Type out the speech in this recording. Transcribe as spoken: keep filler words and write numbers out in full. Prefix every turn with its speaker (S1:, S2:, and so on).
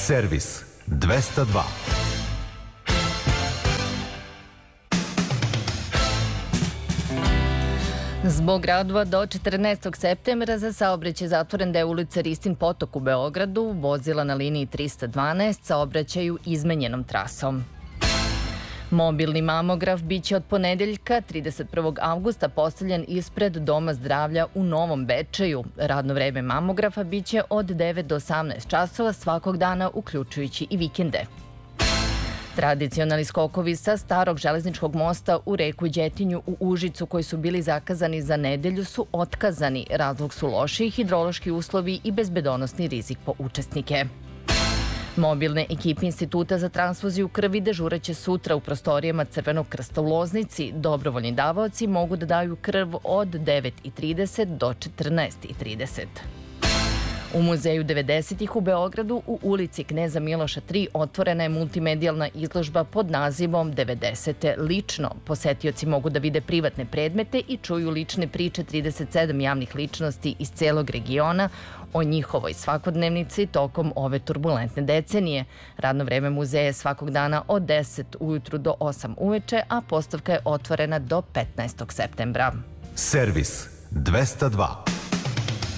S1: Servis dvesta dva.
S2: Zbog radova do četrnaestog septembra za saobraćaj zatvoren deo ulice Ristin Potok u Beogradu, vozila na liniji trista dvanaest saobraćaju izmenjenom trasom. Mobilni mamograf biće od ponedeljka, trideset prvog avgusta, postavljen ispred Doma zdravlja u Novom Bečeju. Radno vreme mamografa biće od devet do osamnaest časova svakog dana, uključujući i vikende. Tradicionalni skokovi sa starog železničkog mosta u reku Đetinju u Užicu, koji su bili zakazani za nedelju, su otkazani. Razlog su lošiji hidrološki uslovi i bezbedonosni rizik po učesnike. Mobilne ekipe Instituta za transfuziju krvi dežuraće sutra u prostorijama Crvenog krsta u Loznici. Dobrovoljni davaoci mogu da daju krv od devet i trideset do četrnaest i trideset. U Muzeju devedesetih u Beogradu u ulici Kneza Miloša tri otvorena je multimedijalna izložba pod nazivom devedesete lično. Posetioci mogu da vide privatne predmete i čuju lične priče trideset sedam javnih ličnosti iz celog regiona o njihovoj svakodnevnici tokom ove turbulentne decenije. Radno vreme muzeja je svakog dana od deset ujutru do osam uveče, a postavka je otvorena do petnaestog septembra.
S1: Servis dvesta dva.